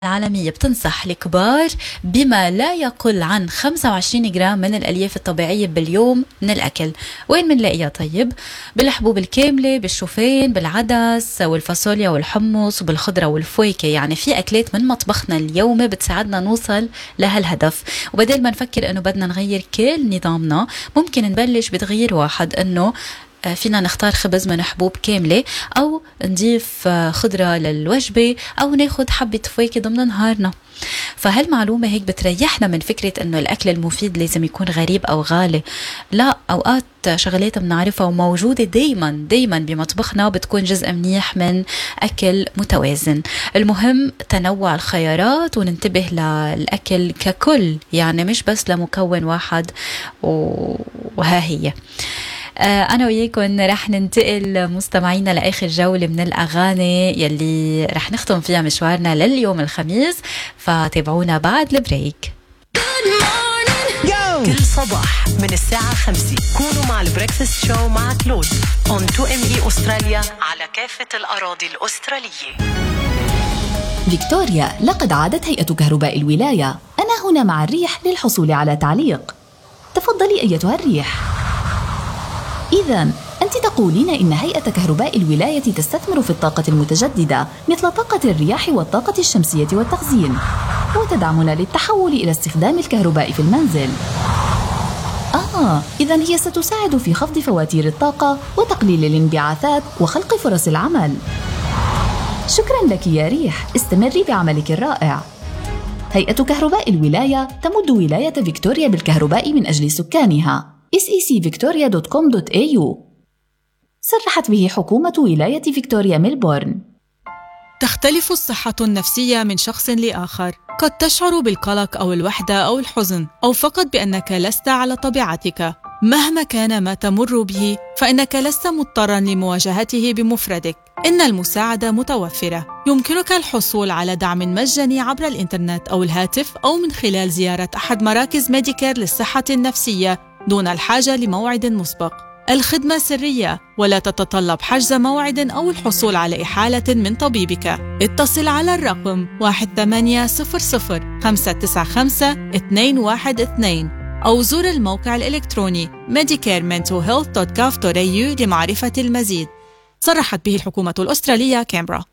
العالمية بتنصح الكبار بما لا يقل عن 25 جرام من الألياف الطبيعية باليوم من الأكل. وين منلاقيها طيب؟ بالحبوب الكاملة، بالشوفان، بالعدس والفاصوليا والحمص وبالخضرة والفواكه. يعني في أكلات من مطبخنا اليومي بتساعدنا نوصل لهالهدف. وبدل ما نفكر أنه بدنا نغير كل نظامنا، ممكن نبلش بتغيير واحد، أنه فينا نختار خبز من حبوب كاملة، أو نضيف خضرة للوجبة، أو ناخد حبة فواكه ضمن نهارنا. فهالمعلومة هيك بتريحنا من فكرة أنه الأكل المفيد لازم يكون غريب أو غالي. لا، أوقات شغلات بنعرفها وموجودة دايما بمطبخنا بتكون جزء منيح من أكل متوازن. المهم تنوع الخيارات وننتبه للأكل ككل، يعني مش بس لمكون واحد وها هي. أنا وياكم رح ننتقل مستمعينا لآخر جولة من الأغاني يلي رح نختم فيها مشوارنا لليوم الخميس، فتابعونا بعد البريك. كل صباح من الساعة 5 كونوا مع البريكفاست شو مع كلود on 2ME أستراليا على كافة الأراضي الأسترالية. فيكتوريا، لقد عادت هيئة كهرباء الولاية. أنا هنا مع الريح للحصول على تعليق. تفضلي أيتها الريح. إذن أنت تقولين إن هيئة كهرباء الولاية تستثمر في الطاقة المتجددة مثل طاقة الرياح والطاقة الشمسية والتخزين، وتدعمنا للتحول إلى استخدام الكهرباء في المنزل. إذن هي ستساعد في خفض فواتير الطاقة وتقليل الانبعاثات وخلق فرص العمل. شكرا لك يا ريح، استمري بعملك الرائع. هيئة كهرباء الولاية تمد ولاية فيكتوريا بالكهرباء من أجل سكانها. secvictoria.com.au. صرحت به حكومة ولاية فيكتوريا ميلبورن. تختلف الصحة النفسية من شخص لآخر. قد تشعر بالقلق أو الوحدة أو الحزن، أو فقط بأنك لست على طبيعتك. مهما كان ما تمر به، فإنك لست مضطراً لمواجهته بمفردك. إن المساعدة متوفرة. يمكنك الحصول على دعم مجاني عبر الإنترنت أو الهاتف، أو من خلال زيارة أحد مراكز ميديكير للصحة النفسية دون الحاجة لموعد مسبق. الخدمة سرية ولا تتطلب حجز موعد أو الحصول على إحالة من طبيبك. اتصل على الرقم 1800-595-212 أو زور الموقع الإلكتروني medicarementalhealth.gov.au لمعرفة المزيد. صرحت به الحكومة الأسترالية كامبرا.